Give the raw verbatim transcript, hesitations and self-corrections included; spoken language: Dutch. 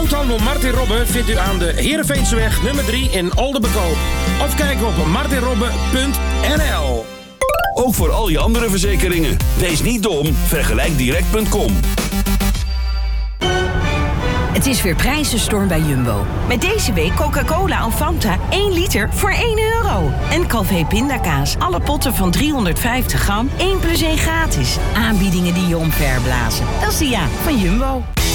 Groothandel Martin Robbe vindt u aan de Heerenveenseweg nummer drie in Oldenbekoop. Of kijk op martin robbe punt n l. Ook voor al je andere verzekeringen. Wees niet dom, vergelijk direct punt com. Het is weer prijzenstorm bij Jumbo. Met deze week Coca-Cola of Fanta één liter voor één euro. En Calvé pindakaas, alle potten van driehonderdvijftig gram, één plus één gratis. Aanbiedingen die je omverblazen. Dat is de ja van Jumbo.